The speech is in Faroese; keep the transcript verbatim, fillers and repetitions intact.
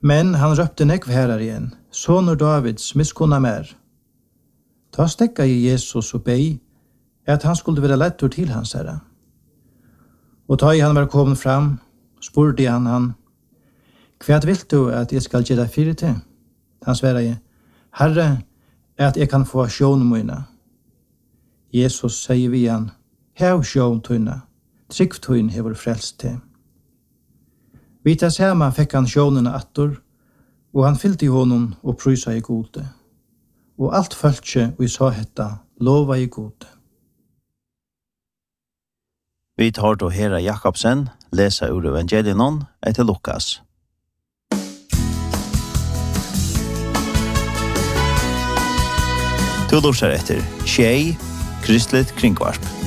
Men han røpte nekv herrar igjen, sonur Davids, miskunna mer. Ta stekka i Jesus og bei, at han skulle være lettur til hans herre. Og ta i han var kommet fram, spurte han han, hva vil du at jeg skal gjøre fyrir til? Han svarer, Herre, at jeg kan få sjån mine. Jesus sier vi han, hev sjån tøyna, trygg tøyn hever frelst til. Vi tar sammen fikk han sjånene attor, og han fylte i honom og prysa i gode. Og alt følte og sa hetta, lova i gode. Vi tar til Hera Jakobsen, lesa ur evangelion etter Lukas. Du lurer etter Tjei, Kristelig Kringvarp.